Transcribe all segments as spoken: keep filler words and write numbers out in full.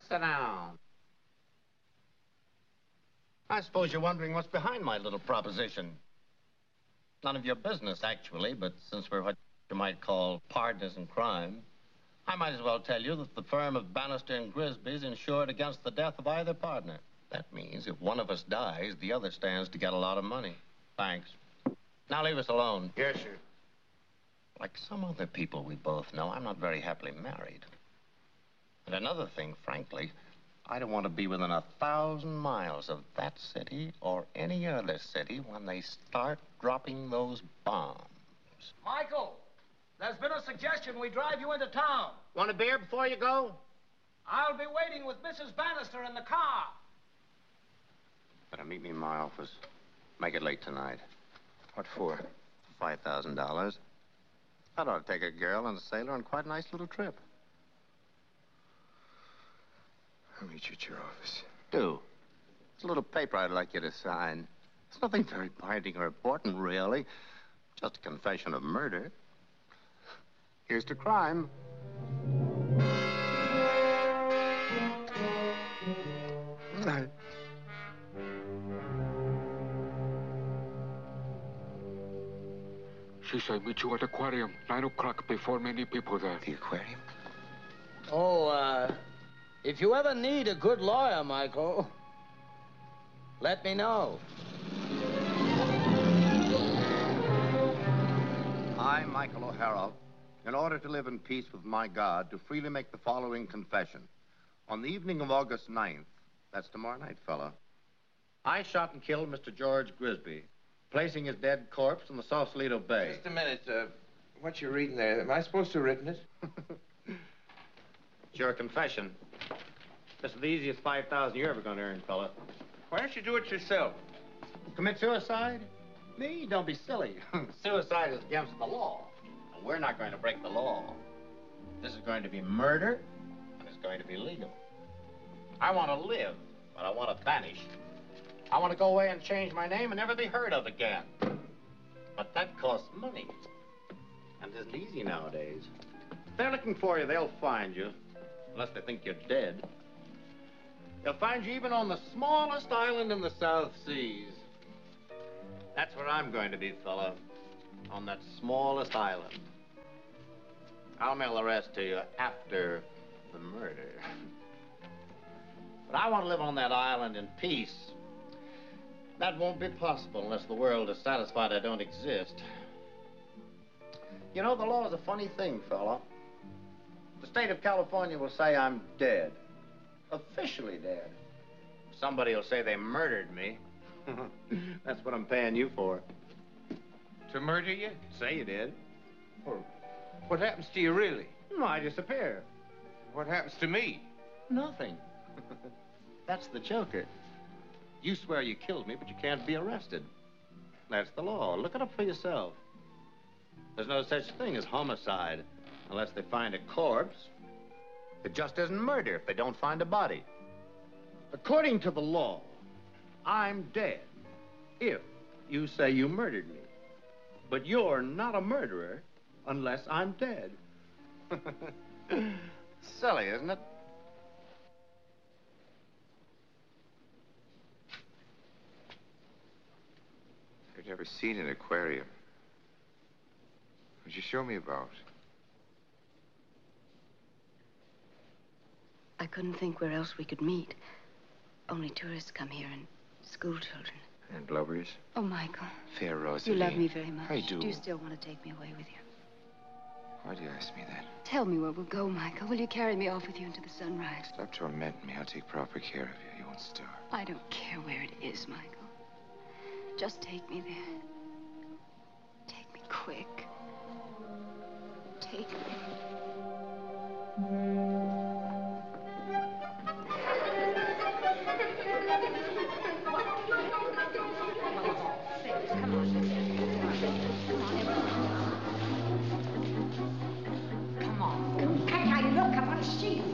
Sit down. I suppose you're wondering what's behind my little proposition. None of your business, actually, but since we're what you might call partners in crime, I might as well tell you that the firm of Bannister and Grisby is insured against the death of either partner. That means if one of us dies, the other stands to get a lot of money. Thanks. Now leave us alone. Yes, sir. Like some other people we both know, I'm not very happily married. And another thing, frankly, I don't want to be within a thousand miles of that city or any other city when they start dropping those bombs. Michael, there's been a suggestion we drive you into town. Want a beer before you go? I'll be waiting with Missus Bannister in the car. Better meet me in my office. Make it late tonight. What for? Five thousand dollars. That ought to take a girl and a sailor on quite a nice little trip. I'll meet you at your office. Do. It's a little paper I'd like you to sign. It's nothing very binding or important, really. Just a confession of murder. Here's to crime. Night. She said meet you at the aquarium, nine o'clock, before many people there. The aquarium? Oh, uh, if you ever need a good lawyer, Michael, let me know. I, Michael O'Hara, in order to live in peace with my God, do freely make the following confession. On the evening of August ninth, that's tomorrow night, fella, I shot and killed Mister George Grisby, placing his dead corpse in the Sausalito Bay. Just a minute. Uh, what you reading there? Am I supposed to have written it? It's your confession. This is the easiest five thousand you're ever going to earn, fella. Why don't you do it yourself? Commit suicide? Me? Don't be silly. Suicide is against the law. And we're not going to break the law. This is going to be murder, and it's going to be legal. I want to live, but I want to vanish. I want to go away and change my name and never be heard of again. But that costs money. And it isn't easy nowadays. If they're looking for you, they'll find you. Unless they think you're dead. They'll find you even on the smallest island in the South Seas. That's where I'm going to be, fella. On that smallest island. I'll mail the rest to you after the murder. But I want to live on that island in peace. That won't be possible unless the world is satisfied I don't exist. You know, the law is a funny thing, fella. The state of California will say I'm dead. Officially dead. Somebody will say they murdered me. That's what I'm paying you for. To murder you? Say you did. Well, what happens to you, really? No, I disappear. What happens to me? Nothing. That's the joker. You swear you killed me, but you can't be arrested. That's the law. Look it up for yourself. There's no such thing as homicide unless they find a corpse. It just isn't murder if they don't find a body. According to the law, I'm dead if you say you murdered me. But you're not a murderer unless I'm dead. Silly, isn't it? I've never seen an aquarium. Would you show me about? I couldn't think where else we could meet. Only tourists come here and school children. And lovers? Oh, Michael. Fair Rosalie. You love me very much. I do. Do you still want to take me away with you? Why do you ask me that? Tell me where we'll go, Michael. Will you carry me off with you into the sunrise? Stop tormenting me. I'll take proper care of you. You won't starve. I don't care where it is, Michael. Just take me there. Take me quick. Take me. Come on. Can I look? I want to see you.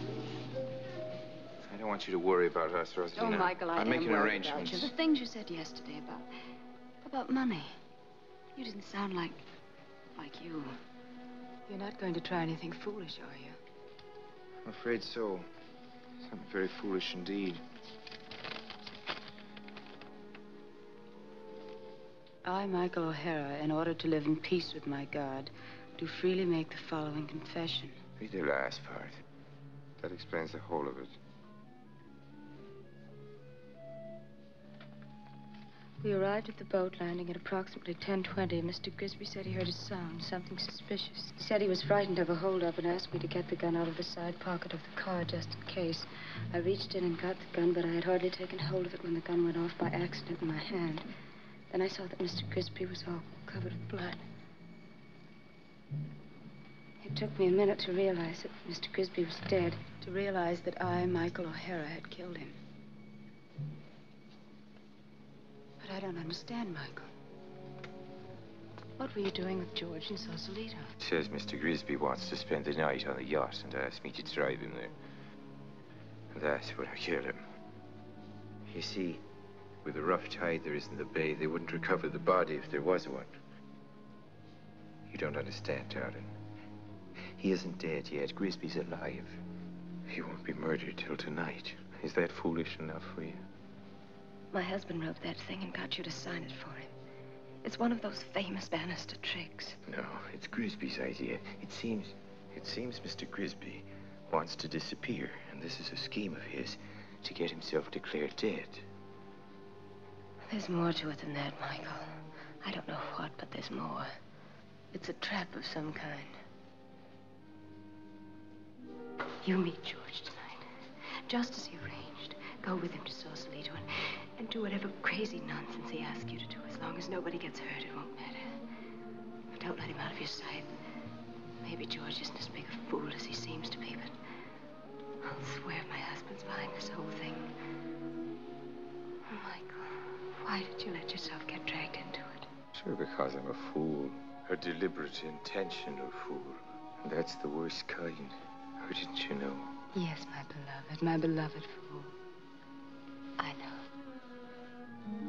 I don't want you to worry about us, Rosalie. Oh, Michael, I I'm am making worried arrangements. about you. The things you said yesterday about, about money. You didn't sound like, like you. You're not going to try anything foolish, are you? I'm afraid so. Something very foolish indeed. I, Michael O'Hara, in order to live in peace with my God, do freely make the following confession. Read the last part. That explains the whole of it. We arrived at the boat landing at approximately ten twenty. Mister Grisby said he heard a sound, something suspicious. He said he was frightened of a holdup and asked me to get the gun out of the side pocket of the car just in case. I reached in and got the gun, but I had hardly taken hold of it when the gun went off by accident in my hand. Then I saw that Mister Grisby was all covered with blood. It took me a minute to realize that Mister Grisby was dead, to realize that I, Michael O'Hara, had killed him. But I don't understand, Michael. What were you doing with George in Sausalito? Says Mister Grisby wants to spend the night on the yacht and asked me to drive him there. And that's when I killed him. You see, with the rough tide there is in the bay, they wouldn't recover the body if there was one. You don't understand, darling. He isn't dead yet. Grisby's alive. He won't be murdered till tonight. Is that foolish enough for you? My husband wrote that thing and got you to sign it for him. It's one of those famous Bannister tricks. No, it's Grisby's idea. It seems, it seems Mister Grisby wants to disappear, and this is a scheme of his to get himself declared dead. There's more to it than that, Michael. I don't know what, but there's more. It's a trap of some kind. You meet George tonight, just as he arranged. Go with him to Sausalito and, and do whatever crazy nonsense he asks you to do. As long as nobody gets hurt, it won't matter. But don't let him out of your sight. Maybe George isn't as big a fool as he seems to be, but I'll swear my husband's behind this whole thing. Oh, Michael, why did you let yourself get dragged into it? Sure, because I'm a fool. A deliberate, intentional fool. And that's the worst kind. Or didn't you know? Yes, my beloved, my beloved fool. I know.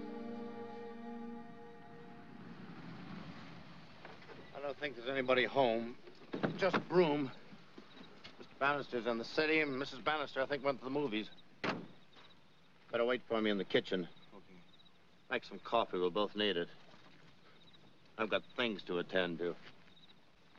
I don't think there's anybody home. Just Broom. Mister Bannister's in the city, and Missus Bannister, I think, went to the movies. Better wait for me in the kitchen. Okay. Make some coffee. We'll both need it. I've got things to attend to.